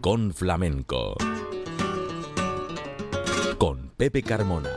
Rincón Flamenco con Pepe Carmona.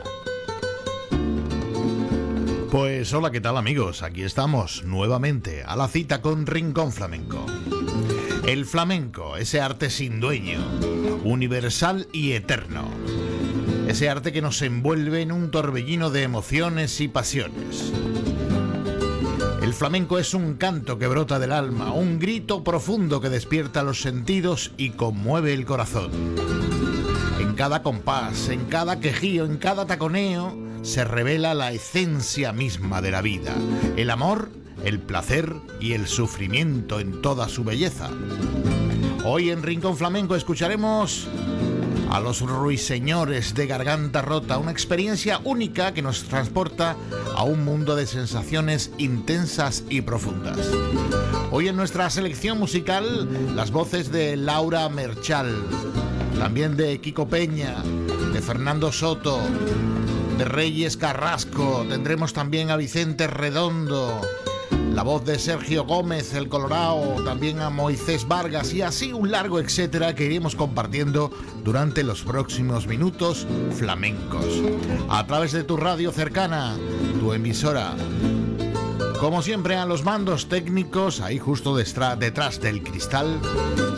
Pues hola, ¿qué tal amigos? Aquí estamos nuevamente a la cita con Rincón Flamenco. El flamenco, ese arte sin dueño, universal y eterno. Ese arte que nos envuelve en un torbellino de emociones y pasiones. El flamenco es un canto que brota del alma, un grito profundo que despierta los sentidos y conmueve el corazón. En cada compás, en cada quejío, en cada taconeo, se revela la esencia misma de la vida, el amor, el placer y el sufrimiento en toda su belleza. Hoy en Rincón Flamenco escucharemos a los ruiseñores de Garganta Rota, una experiencia única que nos transporta a un mundo de sensaciones intensas y profundas. Hoy en nuestra selección musical, las voces de Laura Merchal, también de Kiko Peña, de Fernando Soto, de Reyes Carrasco, tendremos también a Vicente Redondo, la voz de Sergio Gómez, el Colorao, también a Moisés Vargas y así un largo etcétera que iremos compartiendo durante los próximos minutos flamencos. A través de tu radio cercana, tu emisora. Como siempre a los mandos técnicos, ahí justo detrás del cristal,